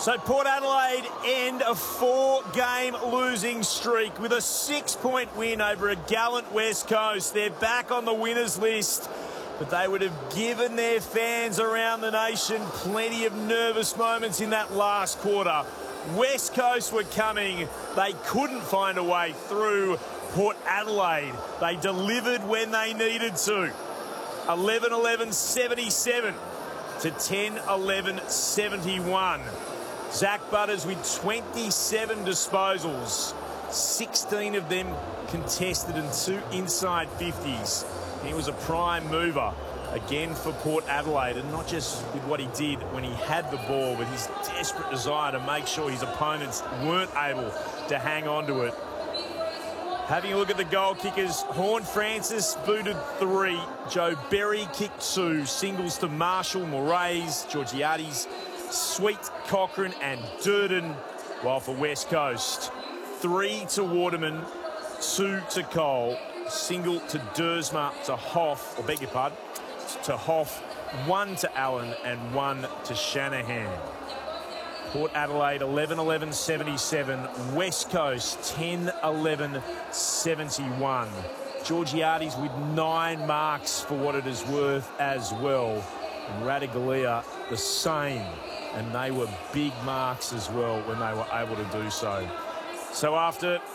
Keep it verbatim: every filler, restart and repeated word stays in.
So Port Adelaide end a four-game losing streak with a six-point win over a gallant West Coast. They're back on the winners list, but they would have given their fans around the nation plenty of nervous moments in that last quarter. West Coast were coming. They couldn't find a way through Port Adelaide. They delivered when they needed to. eleven eleven seventy-seven to ten eleven seventy-one. Zach Butters with twenty-seven disposals, sixteen of them contested and two inside fifties. He was a prime mover again for Port Adelaide, and not just with what he did when he had the ball, but his desperate desire to make sure his opponents weren't able to hang on to it. Having a look at the goal kickers, Horne-Francis booted three, Joe Berry kicked two, singles to Marshall, Moraes, Georgiades, Sweet, Cochrane and Durden, while for West Coast, three to Waterman, two to Cole, single to Dersma, to Hoff, or beg your pardon, to Hoff, one to Allen and one to Shanahan. Port Adelaide eleven eleven seventy-seven, West Coast ten eleven seventy-one. Georgiades with nine marks for what it is worth as well. And Ratugolea the same. And they were big marks as well when they were able to do so. So after